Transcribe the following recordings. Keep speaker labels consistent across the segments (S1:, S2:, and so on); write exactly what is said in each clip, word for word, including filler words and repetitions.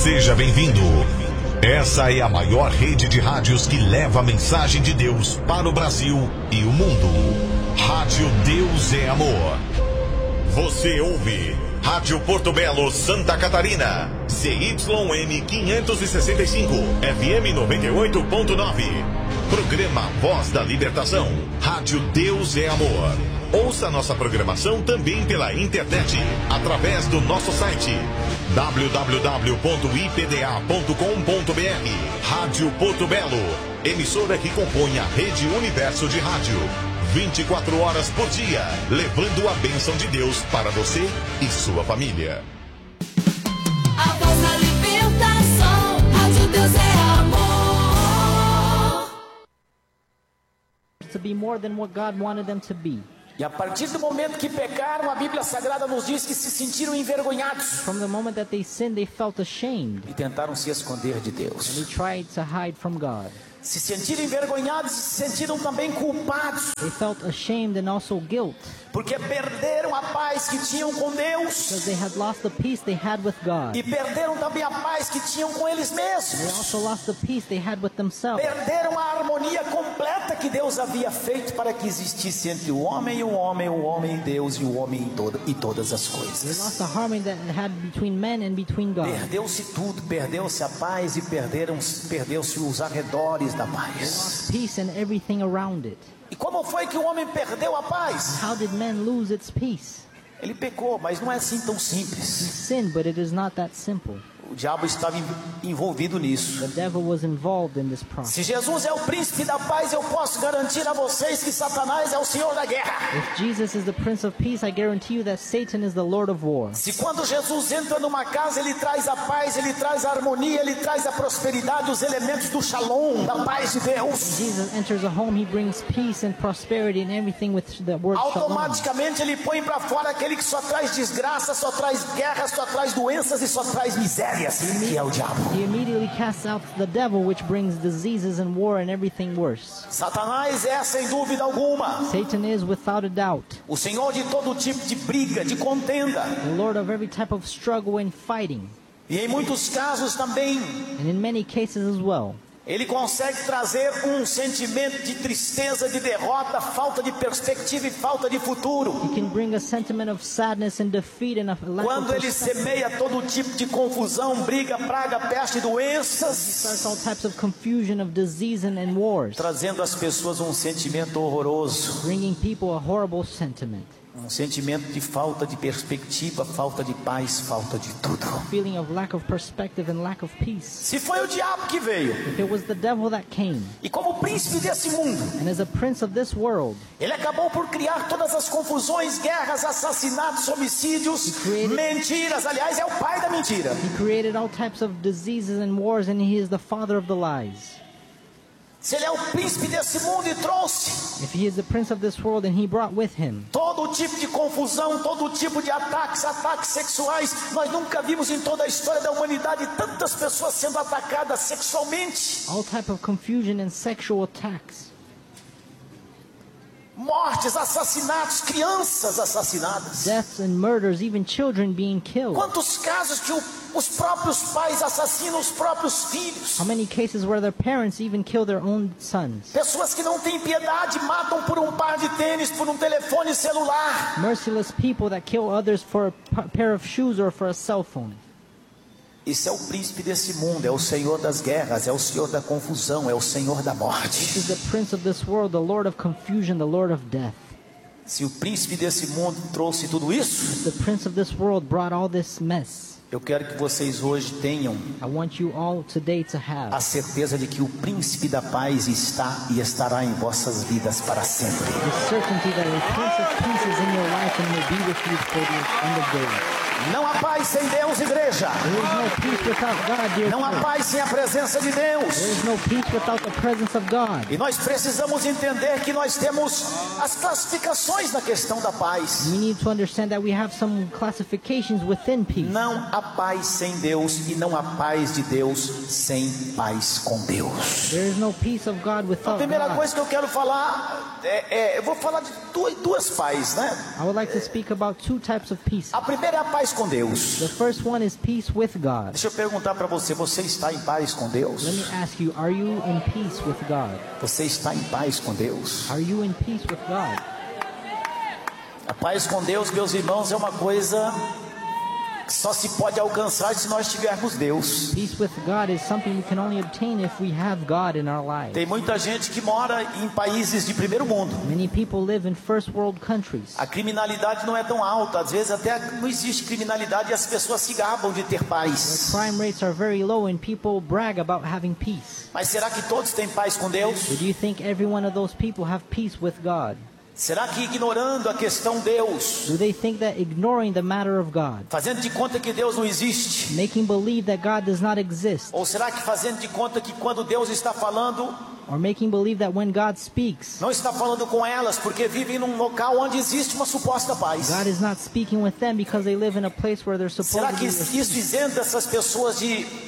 S1: Seja bem-vindo. Essa é a maior rede de rádios que leva a mensagem de Deus para o Brasil e o mundo. Rádio Deus é Amor. Você ouve Rádio Porto Belo, Santa Catarina, C Y M quinhentos e sessenta e cinco, F M noventa e oito ponto nove. Programa Voz da Libertação. Rádio Deus é Amor. Ouça nossa programação também pela internet, através do nosso site w w w ponto i p d a ponto com ponto b r. Rádio Porto Belo, emissora que compõe a Rede Universo de Rádio. vinte e quatro horas por dia, levando a bênção de Deus para você e sua família.
S2: A voz da libertação, Rádio Deus é amor.
S3: To be more than what God wanted them to be.
S4: E a partir do momento que pecaram, a Bíblia Sagrada nos diz que se sentiram envergonhados.
S3: From the moment that they sinned, they felt ashamed.
S4: E tentaram se esconder de Deus.
S3: And they tried to hide from God.
S4: Se sentiram envergonhados e se sentiram também culpados.
S3: They felt ashamed and also guilt.
S4: Porque perderam a paz que tinham com Deus.
S3: Because they had lost the peace they had with God.
S4: E perderam também a paz que tinham com eles mesmos.
S3: They also lost the peace they had with themselves.
S4: Perderam a harmonia completa que Deus havia feito para que existisse entre o homem e o homem, o homem e Deus e o homem e, toda, e todas as coisas.
S3: They lost the harmony that had between men and between God.
S4: Perdeu-se tudo, perdeu-se a paz e perderam, perdeu-se os arredores da paz.
S3: They lost peace and everything around it.
S4: E como foi que o homem perdeu a paz?
S3: How did man lose its peace?
S4: Ele pecou, mas não é assim tão
S3: He
S4: simples.
S3: sinned, but it is not that simple.
S4: O diabo estava envolvido nisso.
S3: The devil was involved in this process.
S4: Se Jesus é o príncipe da paz, eu posso garantir a vocês que Satanás é o senhor da guerra.
S3: If Jesus is the Prince of Peace, I guarantee you that Satan is the Lord of War.
S4: Se quando Jesus entra numa casa, ele traz a paz, ele traz a harmonia, ele traz a prosperidade, os elementos do shalom, da paz de Deus.
S3: Jesus enters a home, he brings peace and prosperity and everything with the word shalom.
S4: Automaticamente ele põe para fora aquele que só traz desgraça, só traz guerra, só traz doenças e só traz miséria, que é o diabo.
S3: He immediately casts out the devil, which brings diseases and war and everything worse.
S4: Satanás é, sem dúvida alguma,
S3: Satan is, without a doubt,
S4: o senhor de todo tipo de briga, de contenda.
S3: the Lord of every type of struggle and fighting.
S4: E em muitos casos também,
S3: And in many cases as well,
S4: ele consegue trazer um sentimento de tristeza, de derrota, falta de perspectiva e falta de futuro.
S3: he can bring a sentiment of sadness and defeat and a lack of
S4: Quando ele
S3: perspective.
S4: semeia todo tipo de confusão, briga, praga, peste e doenças,
S3: Starts all types of confusion, of disease and, and wars,
S4: trazendo às pessoas um sentimento horroroso,
S3: bringing people a horrible sentiment,
S4: um sentimento de falta de perspectiva, falta de paz, falta de tudo.
S3: feeling of lack of perspective and lack of peace.
S4: Se foi o diabo que veio,
S3: If it was the devil that came,
S4: e como príncipe desse mundo,
S3: and as a prince of this world,
S4: ele acabou por criar todas as confusões, guerras, assassinatos, homicídios,
S3: created-
S4: mentiras. Aliás, é o pai da mentira.
S3: he created all types of diseases and wars, and he is the father of the lies.
S4: Se ele é o príncipe desse mundo e trouxe
S3: If he is the prince of this world, and he brought with him
S4: todo tipo de confusão, todo tipo de ataques, ataques sexuais. Nós nunca vimos em toda a história da humanidade tantas pessoas sendo atacadas sexualmente.
S3: all type of confusion and sexual attacks,
S4: Mortes, assassinatos, crianças assassinadas.
S3: deaths and murders, even children being killed.
S4: Quantos casos que o, os próprios pais assassinam os próprios filhos.
S3: How many cases where their parents even kill their own sons?
S4: Pessoas que não têm piedade matam por um par de tênis, por um telefone celular.
S3: Merciless people that kill others for a p- pair of shoes or for a cell phone.
S4: Esse é o príncipe desse mundo, é o senhor das guerras, é o senhor da confusão, é o senhor da
S3: This
S4: morte.
S3: is the prince of this world, the Lord of confusion, the Lord of death.
S4: Se o príncipe desse mundo trouxe tudo isso,
S3: The prince of this world brought all this mess.
S4: eu quero que vocês hoje tenham
S3: I want you all today to have
S4: a certeza de que o príncipe da paz está e estará em vossas vidas para sempre.
S3: the certainty that a prince of peace is in your life and will be with you for the end of days.
S4: Não há paz sem Deus, igreja.
S3: There is no peace without God, dear
S4: Não há
S3: church.
S4: paz sem a presença de Deus.
S3: There is no peace without the presence of God.
S4: E nós precisamos entender que nós temos as classificações na questão da paz.
S3: We need to understand that we have some classifications within peace.
S4: Não há paz sem Deus e não há paz de Deus sem paz com Deus.
S3: There is no peace of God
S4: A
S3: without
S4: primeira
S3: God.
S4: coisa que eu quero falar é, é eu vou falar de duas, duas paz, né?
S3: I would like to speak about two types of peace.
S4: A primeira é a paz paz com Deus.
S3: The first one is peace with God.
S4: Deixa eu perguntar para você, você está em paz com Deus?
S3: Let me ask you, are you in peace with God?
S4: Você está em paz com Deus?
S3: Are you in peace with God?
S4: A paz com Deus, meus irmãos, é uma coisa que só se pode alcançar se nós tivermos Deus.
S3: Peace with God is something we can only obtain if we have God in our lives.
S4: Tem muita gente que mora em países de primeiro mundo.
S3: Many people live in first world countries.
S4: A criminalidade não é tão alta, às vezes até não existe criminalidade e as pessoas se gabam de ter paz.
S3: Crime rates are very low and people brag about having peace.
S4: Mas será que todos têm paz com Deus?
S3: But do you think every one of those people have peace with God?
S4: Será que ignorando a questão Deus,
S3: Do they think that ignoring the matter of God,
S4: fazendo de conta que Deus não existe?
S3: making believe that God does not exist,
S4: Ou será que fazendo de conta que quando Deus está falando,
S3: or making believe that when God speaks,
S4: não está falando com elas porque vivem num local onde existe uma suposta paz?
S3: God is not speaking with them because they live in a place where they're
S4: Será que
S3: supposedly
S4: isso isenta essas pessoas de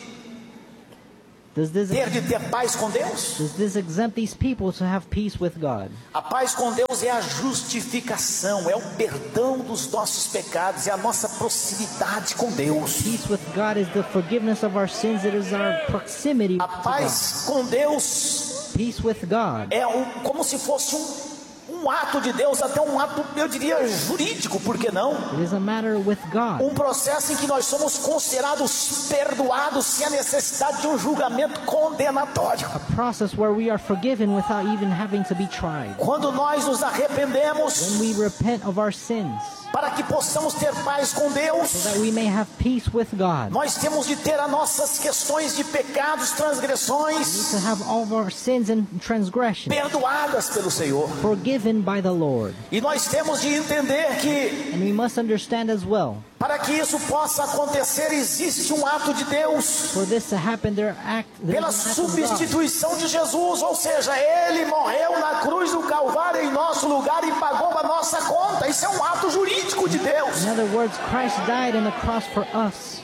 S3: Does this,
S4: ter de ter paz com Deus?
S3: does this exempt these people to have peace with God?
S4: A paz com Deus é a justificação, é o perdão dos nossos pecados, é a nossa proximidade com Deus.
S3: Peace with God is the forgiveness of our sins. It is our proximity
S4: A
S3: to God.
S4: paz com Deus
S3: Peace with God
S4: é um, como se fosse um, um ato de Deus, até um ato, eu diria, jurídico, por que não?
S3: It is a matter with God.
S4: Um processo em que nós somos considerados perdoados sem a necessidade de um julgamento condenatório.
S3: A process where we are forgiven without even having to be tried.
S4: Quando nós nos arrependemos,
S3: When we repent of our sins,
S4: para que possamos ter paz com
S3: so
S4: Deus,
S3: that we may have peace with God,
S4: nós temos de ter as nossas questões de pecados, transgressões
S3: to have all of our sins and transgressions
S4: perdoadas pelo Senhor.
S3: forgiven by the Lord.
S4: E nós temos de entender que
S3: And we must understand as well,
S4: para que isso possa acontecer, existe um ato de Deus
S3: for this to happen, there act there
S4: pela
S3: is an act of God.
S4: substituição de Jesus, ou seja, Ele morreu na cruz do Calvário em nosso lugar e pagou a nossa conta. Isso é um ato jurídico de Deus.
S3: In other words, Christ died on the cross for us.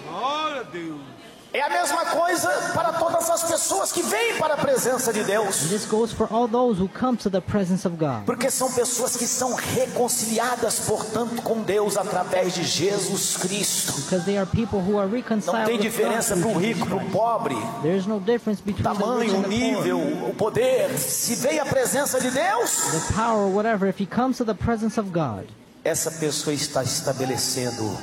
S4: É a mesma coisa para todas as pessoas que vêm para a presença de Deus,
S3: And this goes for all those who come to the presence of God.
S4: porque são pessoas que são reconciliadas, portanto, com Deus através de Jesus Cristo.
S3: Because they are people who are
S4: Não
S3: reconciled
S4: tem
S3: with
S4: diferença
S3: God
S4: para o
S3: through
S4: rico e
S3: Jesus
S4: para o
S3: Christ.
S4: pobre,
S3: There is no difference between the rich
S4: tamanho,
S3: and
S4: o
S3: the
S4: nível,
S3: poor,
S4: o poder. Se vem a presença de Deus,
S3: the power, whatever. If he comes to the presence of God,
S4: essa pessoa está estabelecendo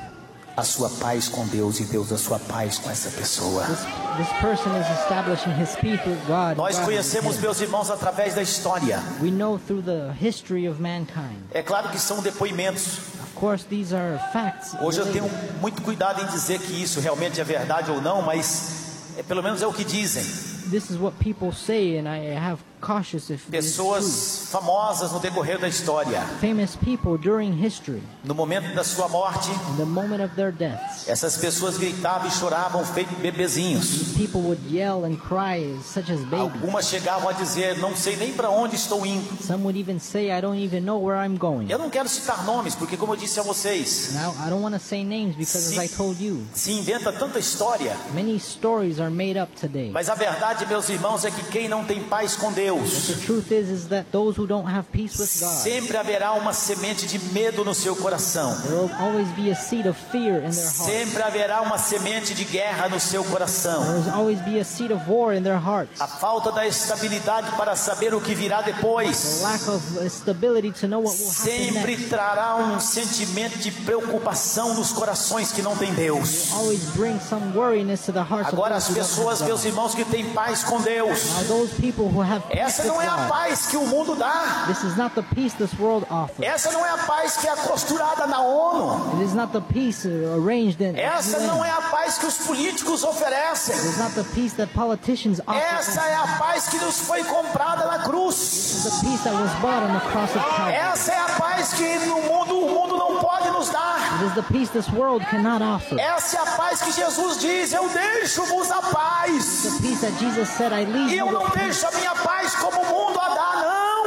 S4: a sua paz com Deus e Deus a sua paz com essa pessoa.
S3: this, this person is establishing his peace with God.
S4: Nós
S3: God
S4: conhecemos,
S3: with him.
S4: meus irmãos, através da história.
S3: We know through the history of mankind.
S4: É claro que são depoimentos.
S3: Of course, these are facts.
S4: Hoje eu tenho
S3: related.
S4: muito cuidado em dizer que isso realmente é verdade ou não, mas é, pelo menos é o que dizem.
S3: This is what people say, and I have cautious if this is true.
S4: Pessoas famosas no decorrer da história,
S3: Famous people during history,
S4: no momento da sua morte,
S3: in the moment of their deaths,
S4: essas pessoas gritavam e choravam feito bebezinhos.
S3: people would yell and cry such as babies.
S4: Algumas chegavam a dizer, não sei nem para onde estou indo.
S3: Some would even say, I don't even know where I'm going.
S4: Eu não quero citar nomes, porque como eu disse a vocês,
S3: Now, I don't want to say names because, as I told you,
S4: se inventa tanta história,
S3: many stories are made up today.
S4: mas a verdade, meus irmãos, é que quem não tem paz com Deus,
S3: The truth is, is that those who don't have peace with God,
S4: sempre haverá uma semente de medo no seu coração.
S3: there will always be a seed of fear in their heart.
S4: Sempre haverá uma semente de guerra no seu coração.
S3: There will always be a seed of war in their hearts.
S4: A falta da estabilidade para saber o que virá
S3: The
S4: depois
S3: lack of stability to know what will happen
S4: sempre
S3: next
S4: trará um sentimento de preocupação nos corações que não têm Deus.
S3: always bring some worriness to the hearts
S4: Agora
S3: of
S4: as
S3: those who don't
S4: pessoas,
S3: have
S4: meus
S3: God.
S4: irmãos, que têm paz com Deus,
S3: Now those people who have peace
S4: essa
S3: with
S4: não é a
S3: God,
S4: paz que o mundo dá.
S3: this is not the peace this world offers.
S4: Essa não é a paz que é costurada na ONU.
S3: It is not the peace uh, arranged in
S4: Essa
S3: U N.
S4: não é a paz que os políticos oferecem.
S3: It is not the peace that politicians offer.
S4: Essa é a paz que nos foi comprada na cruz.
S3: It is the peace that was bought on the cross of Calvary.
S4: Essa é a paz que no mundo o mundo não pode nos dar.
S3: It is the peace this world cannot offer.
S4: Essa é a paz que Jesus diz: eu deixo-vos a paz.
S3: The peace that Jesus said, I leave
S4: E
S3: you
S4: eu não
S3: with peace.
S4: deixo a minha paz como o mundo a dá,
S3: I
S4: não.
S3: don't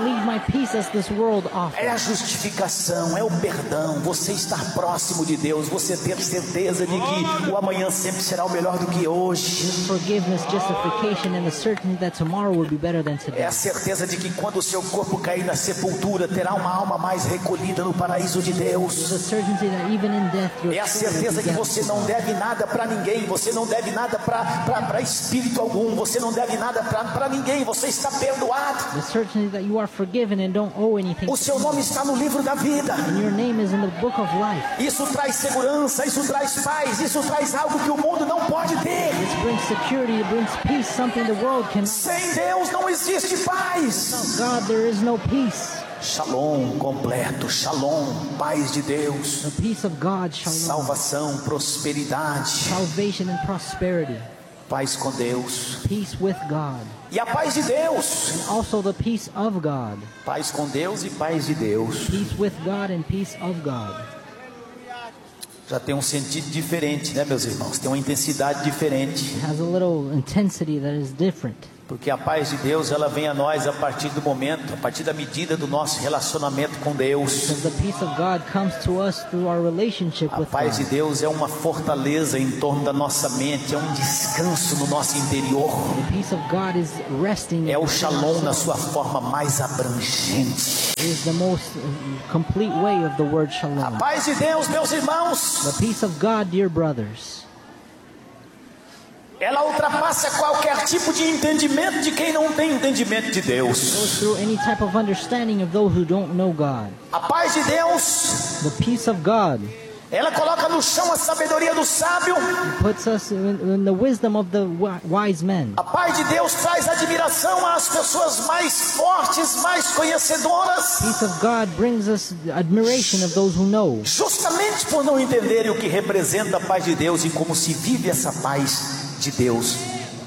S3: leave my peace as this world offers.
S4: É a justificação, é o perdão, você estar próximo de Deus, você ter certeza de que o amanhã sempre será o melhor do que hoje.
S3: This forgiveness, justification, and the certainty that tomorrow will be better than
S4: É
S3: today.
S4: a certeza de que quando o seu corpo cair na sepultura, terá uma alma mais recolhida no paraíso de Deus.
S3: The certainty that even in death your
S4: É a
S3: soul will
S4: certeza
S3: be
S4: que você
S3: gathered.
S4: não deve nada para ninguém, você não deve nada para espírito algum, você não deve nada para ninguém, você está perdoado.
S3: The certainty that you are forgiven and don't owe anything.
S4: O seu nome está no livro da vida.
S3: And your name is in the book of life.
S4: Isso traz segurança, isso traz paz, isso traz algo que o mundo não pode ter.
S3: This brings security, it brings peace, something the world cannot.
S4: Sem Deus não existe paz.
S3: God, there is no peace.
S4: Shalom completo, shalom, paz de Deus,
S3: The peace of God, shalom,
S4: salvação, prosperidade,
S3: salvation and prosperity,
S4: paz com Deus.
S3: peace with God,
S4: E a paz de Deus,
S3: and also the peace of God,
S4: paz com Deus e paz de Deus.
S3: peace with God and peace of God.
S4: Já tem um sentido diferente, né, meus irmãos? Tem uma intensidade diferente.
S3: It has a little intensity that is different.
S4: Porque a paz de Deus, ela vem a nós a partir do momento, a partir da medida do nosso relacionamento com Deus.
S3: Because the peace of God comes to us through our relationship
S4: A
S3: with
S4: paz de
S3: God.
S4: Deus é uma fortaleza em torno da nossa mente, é um descanso no nosso interior.
S3: The peace of God is resting.
S4: É o
S3: within
S4: shalom na
S3: ourselves.
S4: sua forma mais abrangente.
S3: It is the most uh, complete way of the word
S4: A
S3: shalom.
S4: paz de Deus, meus irmãos,
S3: The peace of God, dear brothers,
S4: ela ultrapassa qualquer tipo de entendimento de quem não tem entendimento de Deus.
S3: goes through any type of understanding of those who don't know God.
S4: A paz de Deus,
S3: The peace of God
S4: ela coloca no chão a sabedoria do sábio.
S3: puts us in, in the wisdom of the wi- wise men.
S4: A paz de Deus traz admiração às pessoas mais fortes, mais conhecedoras,
S3: Peace of God brings us admiration of those who know,
S4: justamente por não entenderem o que representa a paz de Deus e como se vive essa paz de Deus.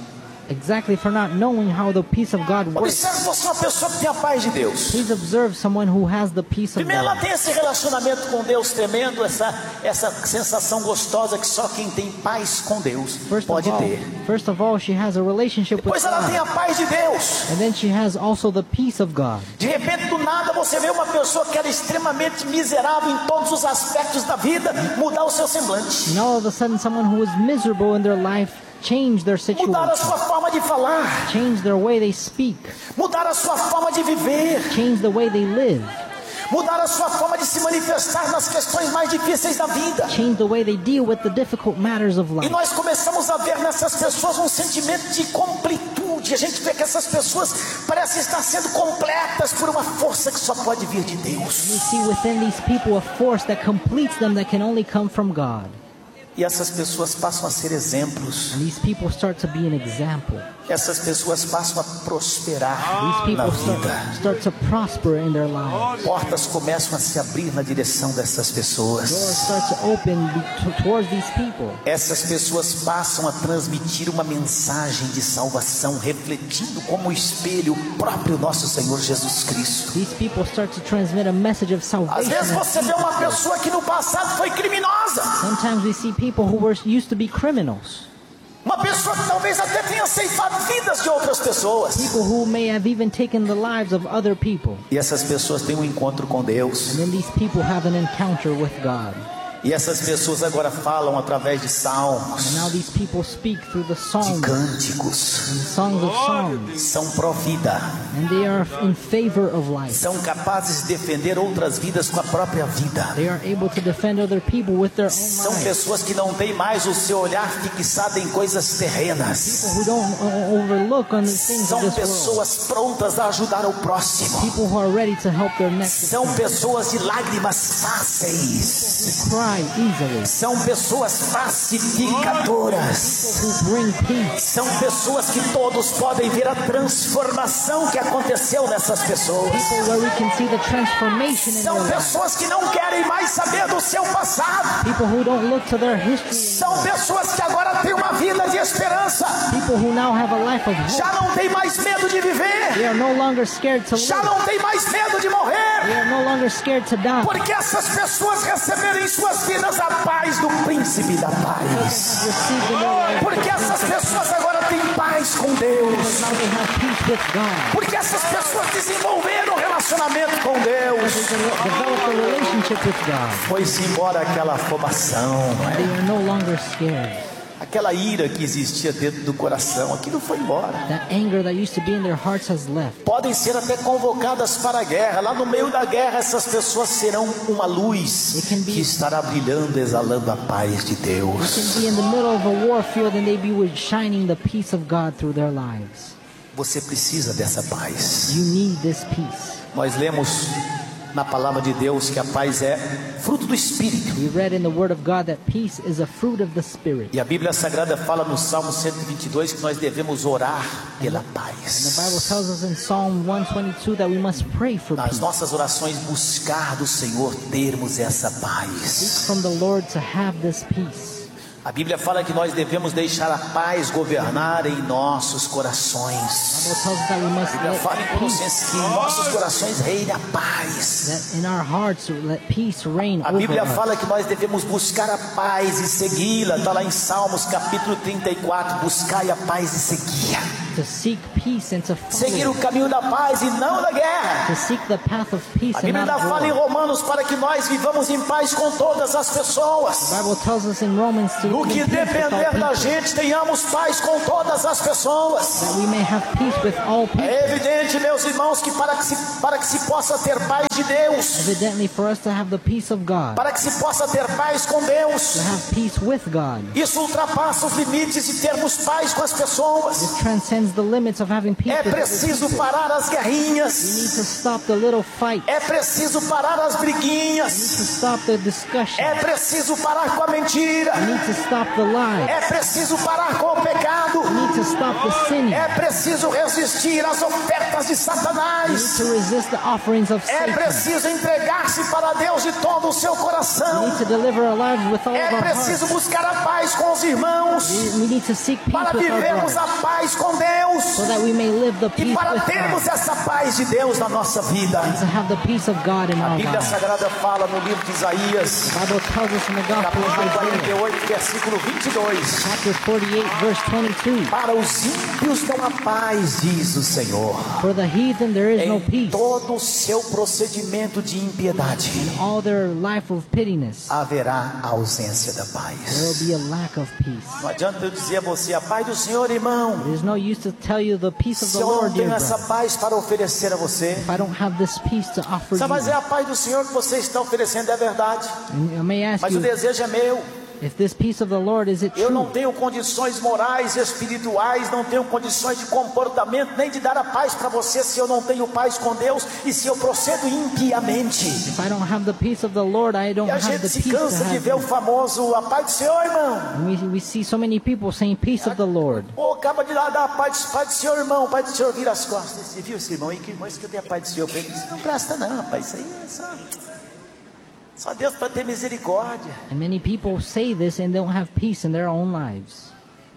S3: exactly for not knowing how the peace of God works.
S4: Observe você é uma pessoa que tem a paz de Deus.
S3: Please observe someone who has the peace of
S4: Primeiro, ela
S3: God.
S4: tem esse relacionamento com Deus tremendo, essa, essa sensação gostosa que só quem tem paz com Deus
S3: First
S4: pode
S3: of all,
S4: ter.
S3: first of all, she has a relationship with
S4: Pois ela tem
S3: God,
S4: a paz de Deus.
S3: and then she has also the peace of God.
S4: De repente, do nada, você vê uma pessoa que era extremamente miserável em todos os aspectos da vida mudar o seu semblante,
S3: And all of a sudden, someone who was miserable in their life change their
S4: mudar a
S3: situation,
S4: sua forma de falar,
S3: change their way they speak,
S4: mudar a sua forma de viver,
S3: change the way they live,
S4: mudar a sua forma de se manifestar nas questões mais difíceis da vida.
S3: change the way they deal with the difficult matters of
S4: E
S3: life.
S4: nós começamos a ver nessas pessoas um sentimento de completude. A gente vê que essas pessoas parecem estar sendo completas por uma força que só pode vir de Deus.
S3: We see within these people a force that completes them that can only come from God.
S4: E essas pessoas passam a ser exemplos.
S3: And these people start to be an example.
S4: Essas pessoas passam a prosperar
S3: These
S4: na
S3: people
S4: vida.
S3: start, start to prosper in their lives.
S4: Portas começam a se abrir na direção dessas
S3: Doors
S4: pessoas.
S3: start to open be- to- towards these people.
S4: Essas pessoas passam a transmitir uma mensagem de salvação, refletindo como espelho o próprio nosso Senhor Jesus Cristo.
S3: These people start to transmit a message of
S4: Às
S3: salvation.
S4: vezes você vê uma pessoa que no passado foi criminosa,
S3: Sometimes we see people who were used to be criminals.
S4: uma pessoa que talvez até tenha ceifado vidas de outras pessoas.
S3: People who may have even taken the lives of other people.
S4: E essas pessoas têm um encontro com Deus.
S3: And then these people have an encounter with God.
S4: E essas pessoas agora falam através de salmos,
S3: And now these people speak through the
S4: de
S3: songs,
S4: cânticos.
S3: the songs of songs.
S4: São pró-vida.
S3: And they are in favor of life.
S4: São capazes de defender outras vidas com a própria vida.
S3: They are able to defend other people with their own
S4: São
S3: lives.
S4: pessoas que não têm mais o seu olhar fixado em coisas terrenas.
S3: People who don't uh, overlook on the things of
S4: São
S3: this world.
S4: pessoas prontas a ajudar o próximo.
S3: People who are ready to help their next
S4: São pessoas de lágrimas fáceis.
S3: cry easily.
S4: São pessoas pacificadoras.
S3: Who bring peace.
S4: São pessoas que todos podem ver a transformação que aconteceu nessas pessoas.
S3: People where we can see the transformation in their
S4: São
S3: lives.
S4: pessoas que não querem mais saber do seu passado.
S3: People who don't look to their history.
S4: São pessoas que agora têm uma vida de esperança.
S3: People who now have a life of hope.
S4: Já não tem mais medo de viver.
S3: They are no longer scared to
S4: Já
S3: live.
S4: não tem mais medo de
S3: They
S4: morrer.
S3: are no longer scared to die.
S4: Porque essas pessoas receberam em suas vidas a paz do príncipe da paz.
S3: Received in their life
S4: Porque essas pessoas agora têm paz com Deus.
S3: Now they have peace with God.
S4: Porque essas pessoas desenvolveram um relacionamento com Deus.
S3: They developed a relationship with God.
S4: Foi-se embora aquela afobação, não
S3: They
S4: é?
S3: are no longer scared.
S4: Aquela ira que existia dentro do coração, aquilo foi embora.
S3: That anger that used to be in their hearts has left.
S4: Podem ser até convocadas para a guerra. Lá no meio da guerra, essas pessoas serão uma luz
S3: It can be-
S4: que estará brilhando, exalando a paz de
S3: They
S4: Deus.
S3: can be in the middle of a war field and they be with shining the peace of God through their lives.
S4: Você precisa dessa paz.
S3: You need this peace.
S4: Nós lemos na palavra de Deus que a paz é fruto do Espírito.
S3: We read in the Word of God that peace is a fruit of the Spirit.
S4: E a Bíblia Sagrada fala no Salmo cento e vinte e dois que nós devemos orar pela
S3: And the
S4: paz.
S3: Bible tells us in Psalm one twenty-two that we must pray for
S4: Nas
S3: peace.
S4: nossas orações buscar do Senhor termos essa
S3: Seek
S4: paz.
S3: from the Lord to have this peace.
S4: A Bíblia fala que nós devemos deixar a paz governar em nossos corações.
S3: The Bible tells us that we must
S4: A Bíblia
S3: let
S4: fala em Colossenses que em nossos corações reine a paz.
S3: that in our hearts let peace reign
S4: A
S3: over
S4: Bíblia
S3: us.
S4: fala que nós devemos buscar a paz e segui-la. Está lá em Salmos capítulo trinta e quatro. Buscai a paz e segui-a.
S3: To seek peace and to
S4: Seguir
S3: follow
S4: o caminho da paz e não da guerra.
S3: to seek the path of peace
S4: A
S3: and
S4: Bíblia
S3: not
S4: ainda
S3: of
S4: fala em
S3: war.
S4: Romanos para que nós vivamos em paz com todas as pessoas.
S3: The Bible tells us in Romans to
S4: No
S3: live
S4: que
S3: in peace with all
S4: depender da
S3: people,
S4: gente, tenhamos paz com todas as pessoas.
S3: that we may have peace with all people.
S4: É evidente, meus irmãos, que para que se, para que se possa ter paz de Deus,
S3: Evidently, for us to have the peace of God,
S4: para que se possa ter paz com Deus,
S3: to have peace with God,
S4: isso ultrapassa os limites de termos paz com as pessoas.
S3: this transcends the limits of having peace
S4: É
S3: with other
S4: preciso
S3: people.
S4: parar as
S3: We need
S4: guerrinhas.
S3: to stop the little fight.
S4: É preciso parar as
S3: We need to
S4: briguinhas.
S3: stop the discussion.
S4: É preciso parar com a mentira.
S3: We need to stop the lies.
S4: É preciso parar com o pecado.
S3: We need to stop the sinning.
S4: É preciso resistir às ofertas de
S3: We need
S4: Satanás.
S3: to resist the offerings of
S4: É
S3: Satan.
S4: preciso entregar-se para Deus de todo o seu
S3: We
S4: coração.
S3: need to deliver our lives with all
S4: É
S3: of our
S4: preciso
S3: hearts.
S4: buscar a paz com os irmãos.
S3: We we need to seek peace
S4: Para
S3: with our
S4: vivermos
S3: brothers,
S4: a paz com Deus.
S3: so that we may live the
S4: E
S3: peace
S4: para
S3: with
S4: termos
S3: God,
S4: essa paz de Deus na nossa vida.
S3: to have the peace of God in
S4: A
S3: our
S4: Bíblia
S3: lives.
S4: Sagrada fala no livro de Isaías,
S3: The Bible tells us in the Gospel
S4: capítulo
S3: of
S4: quarenta e
S3: Isaiah,
S4: oito, versículo vinte e dois.
S3: chapter forty-eight, verse twenty-two.
S4: Para os ímpios não há paz, diz o Senhor.
S3: For the heathen there is no
S4: Em
S3: peace.
S4: todo o seu procedimento de impiedade
S3: All their life of pettiness,
S4: haverá a ausência da
S3: there
S4: paz.
S3: will be a lack of peace.
S4: Não adianta eu dizer a você a paz do Senhor, irmão,
S3: There's no use to tell you the peace of
S4: se
S3: the
S4: eu não
S3: Lord, dear
S4: tenho essa
S3: brother,
S4: paz para oferecer a você.
S3: if I don't have this peace to offer
S4: Sabe, mas é
S3: you.
S4: a paz do Senhor que você está oferecendo, é verdade.
S3: And I may ask
S4: Mas o
S3: you,
S4: desejo é meu.
S3: if this peace of the Lord, is it
S4: Eu não
S3: true?
S4: tenho condições morais, espirituais, não tenho condições de comportamento, nem de dar a paz para você se eu não tenho paz com Deus e se eu procedo impiamente.
S3: If I don't have the peace of the Lord, I don't
S4: E a
S3: have
S4: gente
S3: the
S4: se
S3: peace to
S4: cansa de
S3: have
S4: ver o
S3: you.
S4: famoso a paz do Senhor, irmão.
S3: And we, we see so many people saying peace of the Lord.
S4: Pô, acaba de lá dar a paz, paz do Senhor, irmão. A paz do Senhor vira as costas. Você viu esse irmão aí? Que irmão, isso que eu tenho a paz do Senhor. Ele disse, não presta não, rapaz. Isso aí é só, só Deus para ter misericórdia.
S3: And many people say this and don't have peace in their own lives.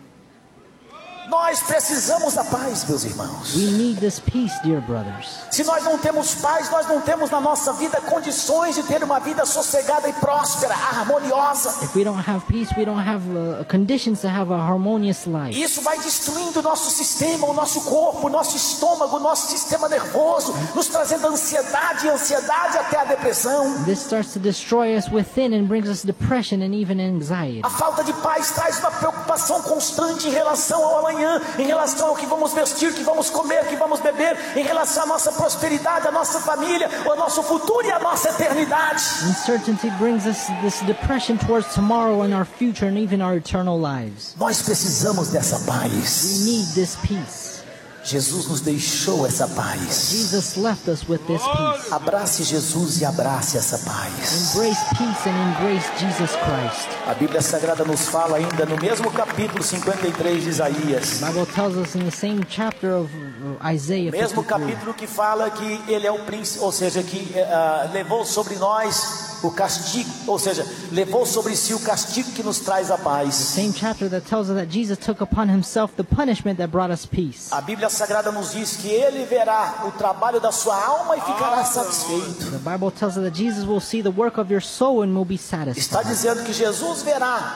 S4: Nós precisamos da paz, meus irmãos.
S3: We need this peace, dear brothers.
S4: Se nós não temos paz, nós não temos na nossa vida condições de ter uma vida sossegada e próspera, harmoniosa.
S3: If we don't have peace, we don't have uh, conditions to have a harmonious life.
S4: Isso vai destruindo o nosso sistema, o nosso corpo, o nosso estômago, o nosso sistema nervoso, nos trazendo ansiedade e ansiedade até a depressão.
S3: This starts to destroy us within and brings us depression and even anxiety.
S4: A falta de paz traz uma preocupação constante em relação ao amanhã, em relação ao que vamos vestir, que vamos comer, que vamos beber, em relação à nossa prosperidade, à nossa família, ao nosso futuro e à nossa eternidade.
S3: Uncertainty brings us this depression towards tomorrow and our future and even our eternal lives.
S4: Nós precisamos dessa
S3: We
S4: paz.
S3: need this peace.
S4: Jesus nos deixou essa paz.
S3: Jesus left us with this peace.
S4: Abrace Jesus e abrace essa paz.
S3: Embrace peace and embrace Jesus Christ.
S4: A Bíblia Sagrada nos fala ainda no mesmo capítulo cinquenta e três de Isaías.
S3: The Bible tells us in the same chapter of uh, Isaiah
S4: Mesmo
S3: fifty-three,
S4: capítulo que fala que ele é o príncipe, ou seja, que uh, levou sobre nós o castigo, ou seja, levou sobre si o castigo que nos traz a paz.
S3: same chapter that tells us that Jesus took upon himself the punishment that brought us peace.
S4: A Bíblia Sagrada nos diz que ele verá o trabalho da sua alma e ficará satisfeito.
S3: The Bible tells us that Jesus will see the work of your soul and will be
S4: Está
S3: satisfied.
S4: dizendo que Jesus verá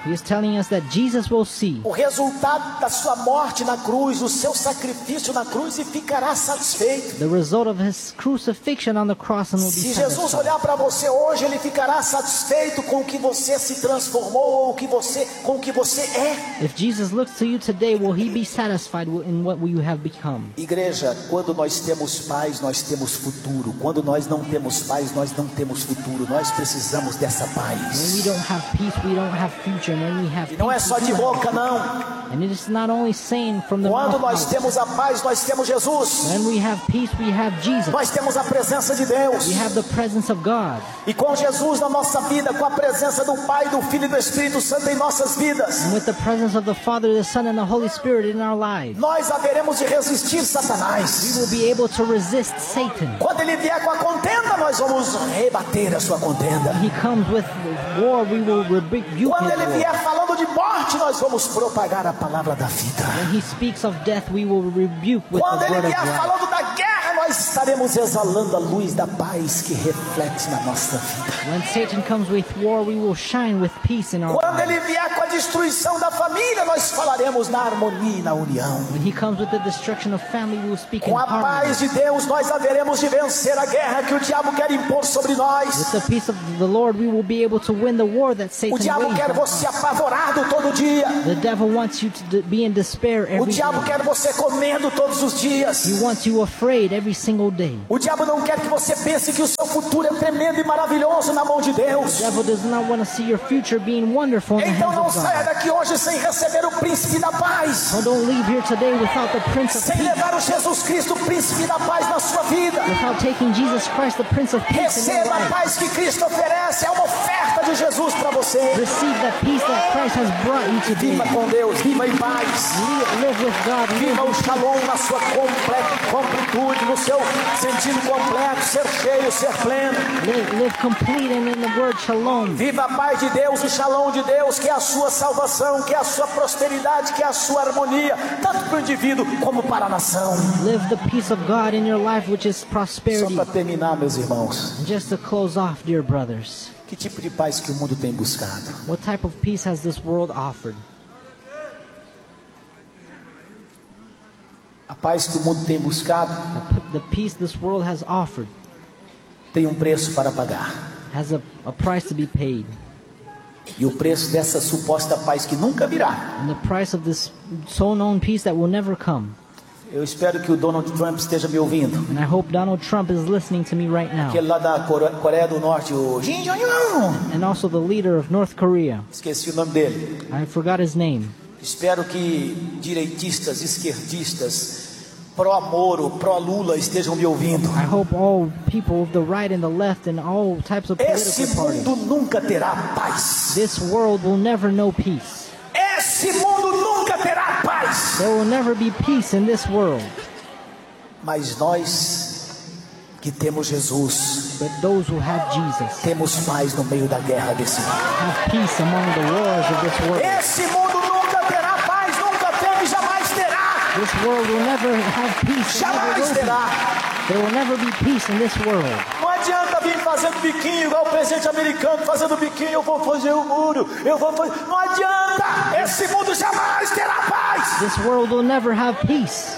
S3: He is telling us that Jesus will see
S4: o resultado da sua morte na cruz, o seu sacrifício na cruz, e ficará satisfeito.
S3: the result of his crucifixion on the cross and will be
S4: Se Jesus
S3: satisfied.
S4: olhar para você hoje, ele ficará satisfeito com o que você se transformou ou o que você, com o que você é.
S3: If Jesus looks to you today, will he be satisfied in what you have become?
S4: Igreja, quando nós temos paz, nós temos futuro. Quando nós não temos paz, nós não temos futuro. Nós precisamos dessa
S3: When
S4: paz.
S3: we don't have peace, we don't have future. And when we have
S4: E não é
S3: peace,
S4: só
S3: we
S4: de
S3: do have
S4: boca, não.
S3: And it is not only saying from the
S4: Quando
S3: mouth
S4: nós
S3: out.
S4: temos a paz, nós temos Jesus.
S3: When we have peace, we have Jesus.
S4: Nós temos a presença de Deus.
S3: We have the presence of God.
S4: E com Jesus na nossa vida, com a presença do Pai, do Filho e do Espírito Santo em nossas vidas,
S3: And with the presence of the Father, the Son, and the Holy Spirit in our lives,
S4: nós haveremos de resistir
S3: we
S4: Satanás.
S3: will be able to resist Satan.
S4: Quando ele vier com a contenda, nós vamos rebater a sua contenda.
S3: When he comes with war, we will rebuke his
S4: Quando ele
S3: war.
S4: vier falando de morte, nós vamos propagar a palavra da vida.
S3: When he speaks of death, we will rebuke with
S4: Quando
S3: the
S4: ele
S3: word of
S4: vier
S3: life.
S4: falando da guerra, nós estaremos exalando a luz da paz que reflete na nossa vida.
S3: When Satan comes with war, we will shine with peace in our
S4: Quando
S3: lives.
S4: ele vier com a destruição da família, nós falaremos na harmonia e na união.
S3: When he comes with the destruction of family, we will speak in
S4: Com a
S3: harmony.
S4: paz de Deus, nós haveremos de vencer a guerra que o diabo quer impor sobre
S3: With
S4: nós.
S3: the peace of the Lord, we will be able to win the war that
S4: O
S3: Satan
S4: diabo
S3: wages
S4: quer
S3: on
S4: você
S3: us.
S4: apavorado todo dia.
S3: The devil wants you to d- be in despair
S4: O
S3: every
S4: diabo
S3: day.
S4: quer você comendo todos os dias.
S3: He wants you afraid every single day.
S4: O diabo não quer que você pense que o seu futuro é tremendo e maravilhoso na mão de Deus.
S3: The devil does not want to see your future being wonderful in the
S4: Então
S3: hands
S4: não
S3: of
S4: saia
S3: God.
S4: daqui hoje sem receber o príncipe da paz.
S3: So don't leave here today without the Prince of
S4: Sem
S3: Peace,
S4: levar o Jesus Cristo, o príncipe da paz na sua vida.
S3: without taking Jesus Christ, the Prince of Peace, in your
S4: Receba a
S3: life.
S4: paz que Cristo oferece. É uma oferta de Jesus para você.
S3: Receive that peace that Christ has brought you today.
S4: Viva com Deus, viva em paz.
S3: Live, live with God. Live
S4: Viva o shalom na sua completa completude, no seu sentido completo, ser cheio, ser pleno.
S3: Live, live complete and in the word shalom.
S4: Viva a paz de Deus, o shalom de Deus, que é a sua salvação, que é a sua prosperidade, que é a sua harmonia, tanto para o indivíduo como para a nação.
S3: Live the peace of God in your life, which is
S4: Só
S3: prosperity.
S4: para terminar, meus irmãos,
S3: And just to close off, dear brothers,
S4: que tipo de paz que o mundo tem buscado?
S3: what type of peace has this world offered?
S4: A paz que o mundo tem buscado
S3: The, the peace this world has offered
S4: tem um preço para pagar.
S3: has a, a price to be paid.
S4: E o preço dessa suposta paz que nunca virá.
S3: And the price of this so-known peace that will never come.
S4: Eu espero que o Donald Trump esteja me ouvindo.
S3: And I hope Donald Trump is listening to me right now.
S4: Aquele lá da Core- Coreia do Norte, o Kim Jong-un.
S3: And also the leader of North Korea.
S4: Esqueci o nome dele.
S3: I forgot his name.
S4: Espero que direitistas, esquerdistas, pró-Moro, pró-Lula estejam me ouvindo.
S3: I hope all people of the right and the left and all types of
S4: Esse
S3: political parties.
S4: mundo nunca terá paz.
S3: This world will never know peace.
S4: Esse mundo nunca terá paz.
S3: There will never be peace in this world.
S4: Mas nós que temos Jesus,
S3: But those who have Jesus
S4: temos paz no meio da guerra desse mundo.
S3: have peace among the wars of this world.
S4: Esse mundo nunca terá paz, nunca teve e jamais terá.
S3: This world will never have peace. It never
S4: Jamais
S3: will be.
S4: terá.
S3: There will never be peace in this world.
S4: Não adianta vir fazendo biquinho igual o presidente americano, fazendo biquinho, eu vou fazer o muro, eu vou fazer. Não adianta, esse mundo jamais terá paz.
S3: This world will never have peace.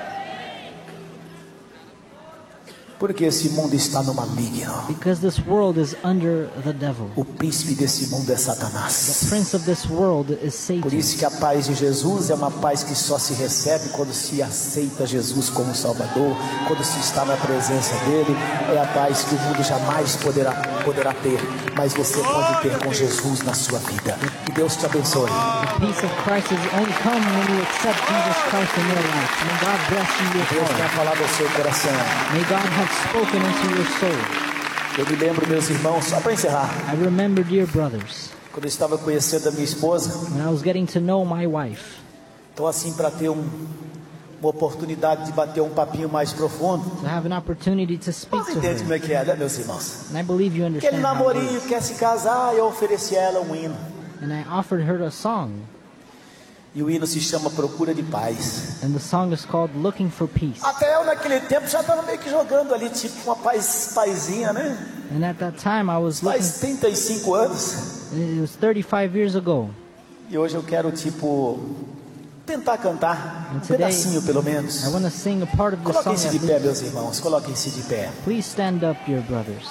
S4: Porque esse mundo está no maligno.
S3: Because this world is under the devil.
S4: O príncipe desse mundo é
S3: The
S4: Satanás.
S3: prince of this world is
S4: Por
S3: Satan.
S4: isso que a paz de Jesus é uma paz que só se recebe quando se aceita Jesus como Salvador, quando se está na presença dele. É a paz que o mundo jamais poderá, poderá ter, mas você pode ter com Jesus na sua vida. Que Deus te abençoe.
S3: The peace of Christ is only come when you accept Jesus Christ in your life. May God bless you with
S4: Deus
S3: all.
S4: vai falar do seu coração.
S3: May God have spoken into your soul.
S4: Eu me lembro, meus irmãos, só para encerrar,
S3: I remember, dear brothers,
S4: quando eu estava conhecendo a minha esposa,
S3: when I was getting to know my wife,
S4: então assim para ter um, uma oportunidade de bater um papinho mais profundo.
S3: to have an opportunity to speak
S4: Você
S3: to
S4: entende como
S3: her.
S4: é que é, né, meus irmãos?
S3: And I believe you
S4: Aquele
S3: understand how it
S4: namorinho
S3: is.
S4: quer se casar, eu ofereci a ela um hino.
S3: And I offered her a song,
S4: E o hino se chama Procura de Paz.
S3: and the song is called Looking for Peace.
S4: Até eu naquele tempo já estava meio que jogando ali, tipo uma paz, paizinha, né?
S3: And at that time I was looking,
S4: Faz trinta e cinco anos.
S3: it was thirty-five years ago.
S4: E hoje eu quero, tipo, tentar cantar um
S3: And today,
S4: pedacinho pelo menos.
S3: I want to sing a part of the song.
S4: Coloquem-se de
S3: at
S4: pé,
S3: least.
S4: meus irmãos, coloquem-se de pé.
S3: Please stand up, dear brothers.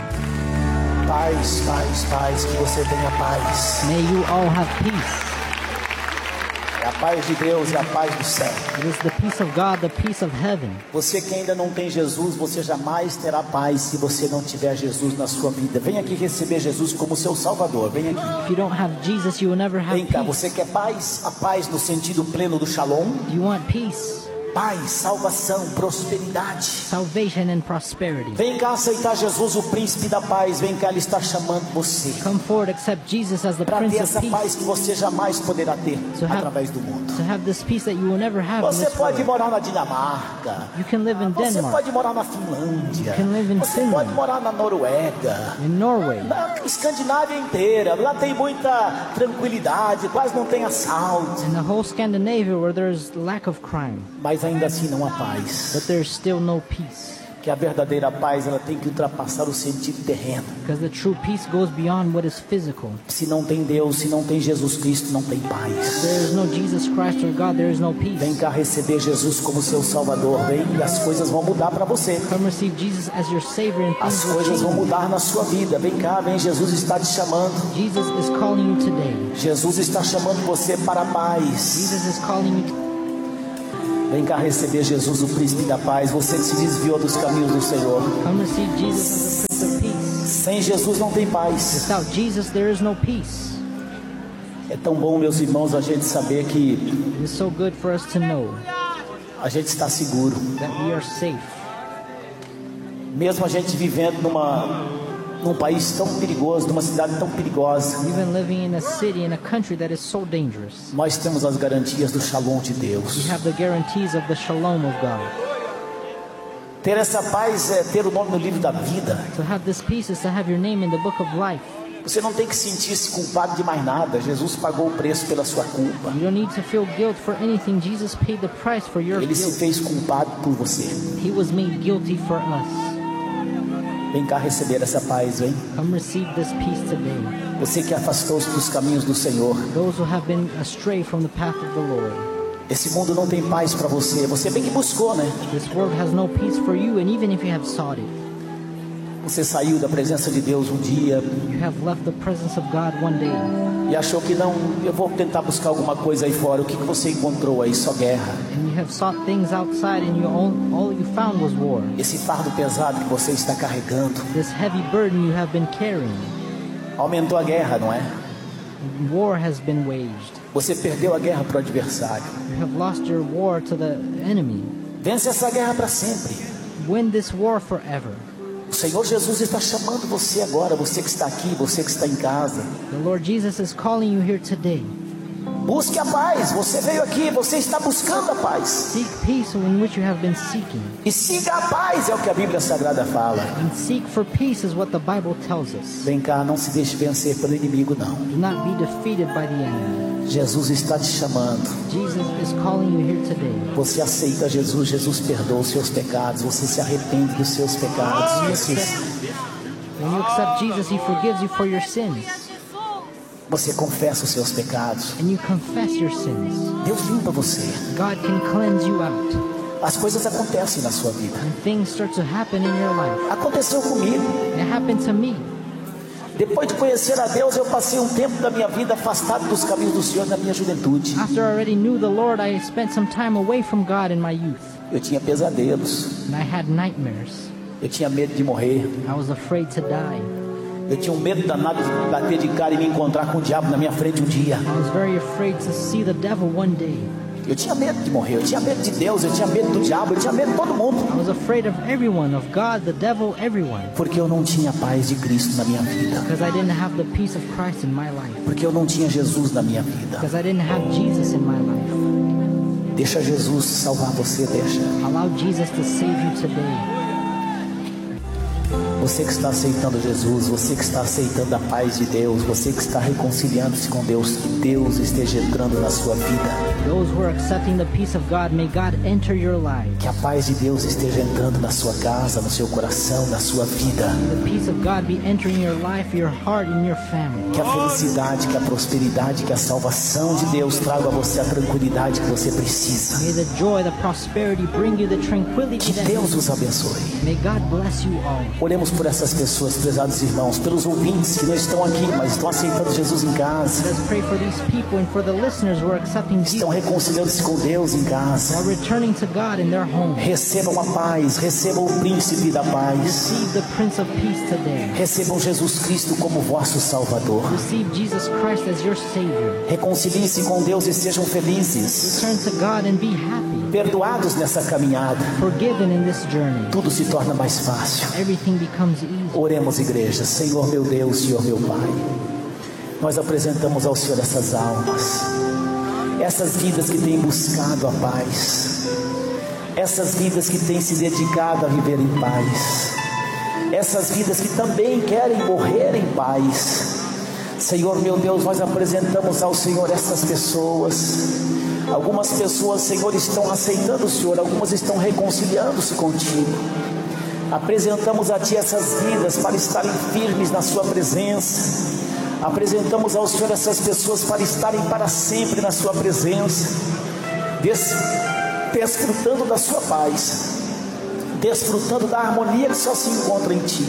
S4: Paz, paz, paz, que você tenha paz.
S3: May you all have peace.
S4: É a paz de Deus, é a paz do céu.
S3: It is the peace of God, the peace of heaven.
S4: Você que ainda não tem Jesus, você jamais terá paz se você não tiver Jesus na sua vida. Vem aqui receber Jesus como seu Salvador, vem aqui.
S3: If you don't have Jesus, you will never have
S4: Vem cá,
S3: peace.
S4: você quer paz? A paz no sentido pleno do shalom?
S3: Do you want peace,
S4: Paz, salvação, prosperidade.
S3: salvation, and prosperity?
S4: Vem cá aceitar Jesus, o príncipe da paz. Vem cá, Ele está chamando você
S3: Come forward, accept Jesus as the
S4: para ter
S3: Prince
S4: essa
S3: of
S4: paz
S3: Peace.
S4: que você jamais poderá ter
S3: So have-
S4: através do mundo.
S3: To have this peace that you will never have in
S4: Você
S3: this
S4: pode
S3: world.
S4: morar na Dinamarca.
S3: You can live in
S4: Você
S3: Denmark,
S4: pode morar na Finlândia.
S3: can live in
S4: Você
S3: Finland.
S4: pode morar na Noruega.
S3: in Norway,
S4: Na Escandinávia inteira. Lá tem muita tranquilidade, quase não tem assalto.
S3: in the whole Scandinavia where there's lack of crime,
S4: Mas ainda assim não há paz.
S3: but there's still no peace.
S4: Que a verdadeira paz, ela tem que ultrapassar o sentido terreno.
S3: Because the true peace goes beyond what is physical.
S4: Se não tem Deus, se não tem Jesus Cristo, não tem paz.
S3: There is no Jesus Christ or God, there is no
S4: Vem
S3: peace.
S4: cá receber Jesus como seu Salvador. Vem e as coisas vão mudar para você.
S3: Come receive Jesus as your Savior and
S4: As
S3: things will
S4: coisas vão
S3: change.
S4: mudar na sua vida. Vem cá, vem, Jesus está te chamando.
S3: Jesus is calling you today.
S4: Jesus está chamando você para a paz.
S3: Jesus is calling you.
S4: Vem cá receber Jesus, o príncipe da paz. Você que se desviou dos caminhos do Senhor.
S3: Come receive Jesus as the Prince of Peace.
S4: Sem Jesus não tem paz.
S3: Without Jesus, there is no peace.
S4: É tão bom, meus irmãos, a gente saber que
S3: It is so good for us to know
S4: a gente está seguro.
S3: that we are safe.
S4: Mesmo a gente vivendo numa, num país tão perigoso, numa cidade tão perigosa,
S3: Even living in a city, in a country that is so dangerous,
S4: nós temos as garantias do shalom de Deus.
S3: we have the guarantees of the shalom of God.
S4: Ter essa paz é ter o nome no livro da vida.
S3: To have this peace is to have your name in the book of life.
S4: Você não tem que sentir-se culpado de mais nada. Jesus pagou o preço pela sua culpa.
S3: You don't need to feel guilt for anything. Jesus paid the price for your
S4: Ele se
S3: guilt.
S4: fez culpado por você.
S3: He was made guilty for us.
S4: Vem cá receber essa paz, vem.
S3: Come receive this peace today.
S4: Você que afastou-se dos caminhos do Senhor.
S3: Those who have been astray from the path of the Lord.
S4: Esse mundo não tem paz para você. Você bem que buscou, né?
S3: This world has no peace for you, and even if you have sought it,
S4: Você saiu da presença de Deus um dia
S3: you have left the presence of God one day,
S4: e achou que não, eu vou tentar buscar alguma coisa aí fora. O que, que você encontrou aí? Só guerra.
S3: and you have sought things outside, and you all, all you found was war.
S4: Esse fardo pesado que você está carregando
S3: This heavy burden you have been carrying.
S4: aumentou a guerra, não é?
S3: War has been waged.
S4: Você perdeu a guerra para o adversário.
S3: You have lost your war to the enemy.
S4: Vence essa guerra para sempre.
S3: Win this war forever.
S4: O Senhor Jesus está chamando você agora, você que está aqui, você que está em casa.
S3: The Lord Jesus is calling you here today.
S4: Busque a paz. Você veio aqui, você está buscando a paz.
S3: Seek peace in which you have been seeking.
S4: E siga a paz, é o que a Bíblia Sagrada fala.
S3: And seek for peace is what the Bible tells us.
S4: Vem cá, não se deixe vencer pelo inimigo, não.
S3: Do not be defeated by the enemy.
S4: Jesus está te chamando.
S3: Jesus is calling you here today.
S4: Você aceita Jesus, Jesus perdoa os seus pecados. Você se arrepende dos seus pecados. Você,
S3: When you accept Jesus, He forgives you for your sins.
S4: você confessa os seus pecados.
S3: And you confess your sins.
S4: Deus limpa você.
S3: God can cleanse you out.
S4: As coisas acontecem na sua vida.
S3: And things start to happen in your life.
S4: Aconteceu comigo.
S3: It happened to me.
S4: Depois de conhecer a Deus, eu passei um tempo da minha vida afastado dos caminhos do Senhor na minha juventude.
S3: After I already knew the Lord, I spent some time away from God in my youth.
S4: Eu tinha pesadelos.
S3: And I had nightmares.
S4: Eu tinha medo de morrer.
S3: I was afraid to die.
S4: Eu tinha um medo danado de bater de cara e me encontrar com o diabo na minha frente um dia.
S3: I was very afraid to see the devil one day.
S4: Eu tinha medo de morrer. Eu tinha medo de Deus. Eu tinha medo do diabo. Eu tinha medo de todo mundo.
S3: I was afraid of everyone, of God, the devil, everyone.
S4: Porque eu não tinha paz de Cristo na minha vida.
S3: Because I didn't have the peace of Christ in my life.
S4: Porque eu não tinha Jesus na minha vida.
S3: Because I didn't have Jesus in my life.
S4: Deixa Jesus salvar você, deixa.
S3: Allow Jesus to save you today.
S4: Você que está aceitando Jesus, você que está aceitando a paz de Deus, você que está reconciliando-se com Deus, que Deus esteja entrando na sua vida.
S3: Those who are accepting the peace of God, may God enter your life.
S4: Que a paz de Deus esteja entrando na sua casa, no seu coração, na sua vida.
S3: The peace of God be entering your life, your heart, and your family.
S4: Que a felicidade, que a prosperidade, que a salvação de Deus traga a você a tranquilidade que você precisa.
S3: May the joy, the prosperity bring you the tranquility
S4: Que
S3: that
S4: Deus os abençoe.
S3: May God bless you all.
S4: Oremos por essas pessoas, prezados irmãos, pelos ouvintes que não estão aqui, mas estão aceitando Jesus em casa.
S3: Let's pray for these people and for the listeners who are accepting
S4: Estão
S3: Jesus,
S4: reconciliando-se com Deus em casa.
S3: who are returning to God in their home.
S4: Recebam a paz, recebam o príncipe da paz.
S3: Receive the Prince of Peace today.
S4: Recebam Jesus Cristo como vosso Salvador.
S3: Receive Jesus Christ as your Savior.
S4: Reconciliem-se com Deus e sejam felizes.
S3: Return to God and be happy.
S4: Perdoados nessa caminhada,
S3: Forgiven in this journey.
S4: tudo se torna mais fácil.
S3: Everything becomes easy.
S4: Oremos, igreja. Senhor meu Deus, Senhor meu Pai, nós apresentamos ao Senhor essas almas, essas vidas que têm buscado a paz, essas vidas que têm se dedicado a viver em paz, essas vidas que também querem morrer em paz. Senhor meu Deus, nós apresentamos ao Senhor essas pessoas. Algumas pessoas, Senhor, estão aceitando o Senhor, algumas estão reconciliando-se contigo. Apresentamos a Ti essas vidas para estarem firmes na Sua presença. Apresentamos ao Senhor essas pessoas para estarem para sempre na Sua presença, des, desfrutando da Sua paz, desfrutando da harmonia que só se encontra em Ti,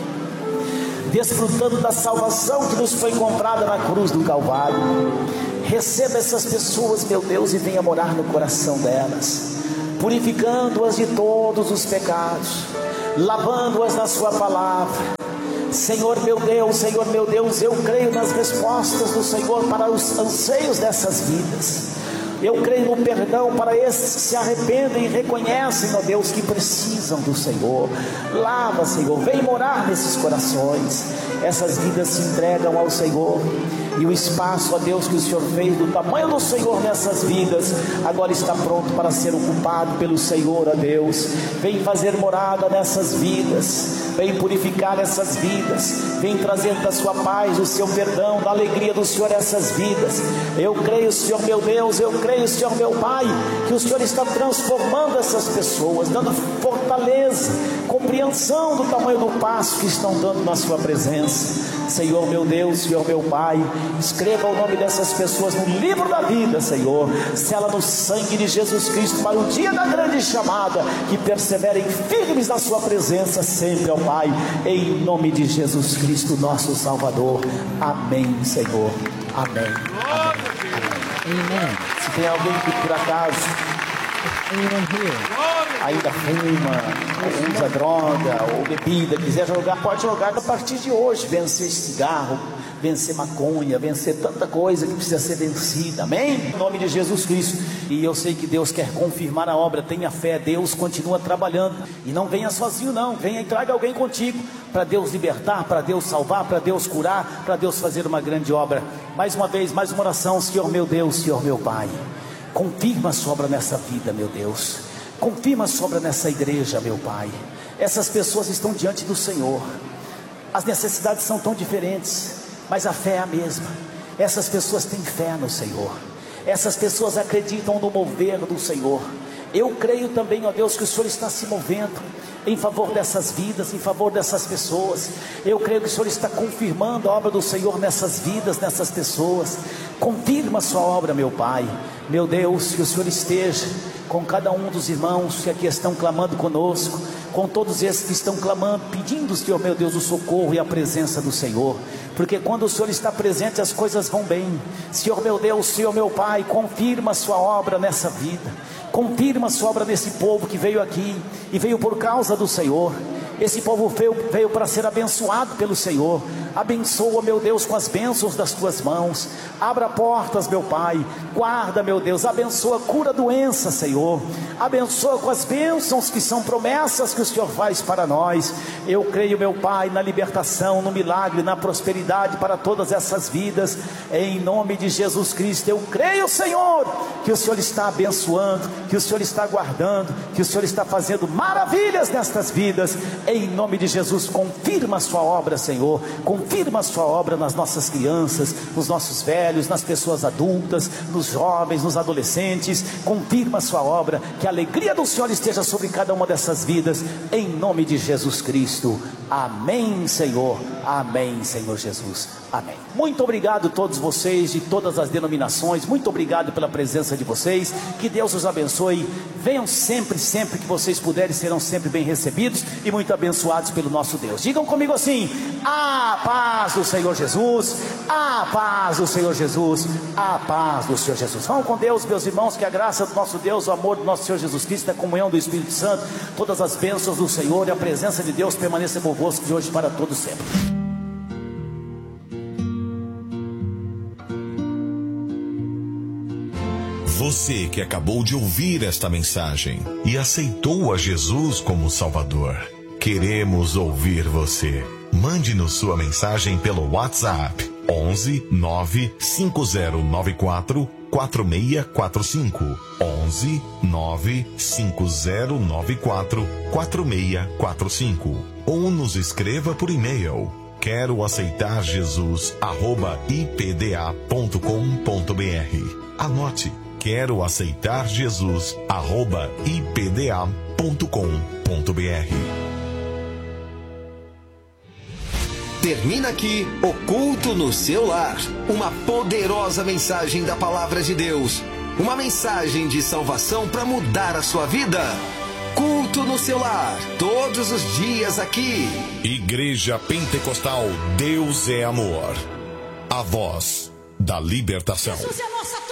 S4: desfrutando da salvação que nos foi comprada na cruz do Calvário. Receba essas pessoas, meu Deus, e venha morar no coração delas, purificando-as de todos os pecados, lavando-as na Sua palavra. Senhor meu Deus, Senhor meu Deus, eu creio nas respostas do Senhor para os anseios dessas vidas. Eu creio no perdão para esses que se arrependem e reconhecem, ó Deus, que precisam do Senhor. Lava, Senhor, vem morar nesses corações. Essas vidas se entregam ao Senhor, e o espaço, ó Deus, que o Senhor fez do tamanho do Senhor nessas vidas, agora está pronto para ser ocupado pelo Senhor, ó Deus. Vem fazer morada nessas vidas, vem purificar essas vidas, vem trazer da Sua paz, o Seu perdão, da alegria do Senhor essas vidas. Eu creio, Senhor meu Deus, eu creio, Senhor meu Pai, que o Senhor está transformando essas pessoas, dando fortaleza, compreensão do tamanho do passo que estão dando na Sua presença. Senhor meu Deus, Senhor meu Pai, escreva o nome dessas pessoas no livro da vida, Senhor. Sela no sangue de Jesus Cristo para o dia da grande chamada, que perseverem firmes na Sua presença sempre, ó Pai, em nome de Jesus Cristo, nosso Salvador. Amém, Senhor. Amém. Amém.
S3: Amen.
S4: Se tem alguém que por acaso
S3: Anyone here
S4: ainda fuma, ou usa droga ou bebida, quiser jogar, pode jogar a partir de hoje. Vencer cigarro, vencer maconha, vencer tanta coisa que precisa ser vencida, amém? Em nome de Jesus Cristo. E eu sei que Deus quer confirmar a obra. Tenha fé, Deus continua trabalhando. E não venha sozinho não, venha e traga alguém contigo, para Deus libertar, para Deus salvar, para Deus curar, para Deus fazer uma grande obra. Mais uma vez, mais uma oração. Senhor meu Deus, Senhor meu Pai, confirma a Sua obra nessa vida, meu Deus. Confirma a Sua obra nessa igreja, meu Pai. Essas pessoas estão diante do Senhor. As necessidades são tão diferentes, mas a fé é a mesma. Essas pessoas têm fé no Senhor. Essas pessoas acreditam no mover do Senhor. Eu creio também, ó Deus, que o Senhor está se movendo em favor dessas vidas, em favor dessas pessoas. Eu creio que o Senhor está confirmando a obra do Senhor nessas vidas, nessas pessoas. Confirma a Sua obra, meu Pai. Meu Deus, que o Senhor esteja com cada um dos irmãos que aqui estão clamando conosco, com todos esses que estão clamando, pedindo, Senhor meu Deus, o socorro e a presença do Senhor, porque quando o Senhor está presente as coisas vão bem. Senhor meu Deus, Senhor meu Pai, confirma a Sua obra nessa vida, confirma a Sua obra nesse povo que veio aqui e veio por causa do Senhor. Esse povo veio, veio para ser abençoado pelo Senhor. Abençoa, meu Deus, com as bênçãos das Tuas mãos. Abra portas, meu Pai. Guarda, meu Deus. Abençoa, cura doença, Senhor. Abençoa com as bênçãos que são promessas que o Senhor faz para nós. Eu creio, meu Pai, na libertação, no milagre, na prosperidade para todas essas vidas, em nome de Jesus Cristo. Eu creio, Senhor, que o Senhor está abençoando, que o Senhor está guardando, que o Senhor está fazendo maravilhas nestas vidas, em nome de Jesus. Confirma a sua obra, Senhor, confirma a sua obra nas nossas crianças, nos nossos velhos, nas pessoas adultas, nos jovens, nos adolescentes. Confirma a sua obra, que a alegria do Senhor esteja sobre cada uma dessas vidas, em nome de Jesus Cristo. Amém, Senhor. Amém, Senhor Jesus. Amém. Muito obrigado a todos vocês de todas as denominações. Muito obrigado pela presença de vocês. Que Deus os abençoe. Venham sempre, sempre que vocês puderem, serão sempre bem recebidos e muito abençoados pelo nosso Deus. Digam comigo assim: a paz do Senhor Jesus, a paz do Senhor Jesus, a paz do Senhor Jesus. Vão com Deus, meus irmãos, que a graça do nosso Deus, o amor do nosso Senhor Jesus Cristo, a comunhão do Espírito Santo, todas as bênçãos do Senhor e a presença de Deus permaneça convosco de hoje para todos sempre.
S1: Você que acabou de ouvir esta mensagem e aceitou a Jesus como Salvador, queremos ouvir você. Mande-nos sua mensagem pelo WhatsApp onze nove cinco zero nove quatro quatro seis quatro cinco, onze nove cinco zero nove quatro quatro seis quatro cinco, ou nos escreva por e-mail quero aceitar Jesus arroba i p d a ponto com ponto b r. Anote: quero aceitar Jesus arroba i p d a ponto com ponto b r.
S5: Termina aqui o Culto no Seu Lar, uma poderosa mensagem da Palavra de Deus, uma mensagem de salvação para mudar a sua vida. Culto no Seu Lar, todos os dias aqui.
S1: Igreja Pentecostal Deus é Amor, a voz da libertação.
S2: Jesus é a nossa